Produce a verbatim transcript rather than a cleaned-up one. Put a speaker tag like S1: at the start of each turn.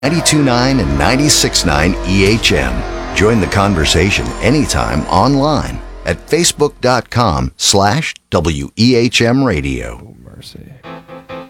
S1: ninety-two point nine and ninety-six point nine E H M. Join the conversation anytime online at facebook.com slash WEHM radio.
S2: Oh, mercy.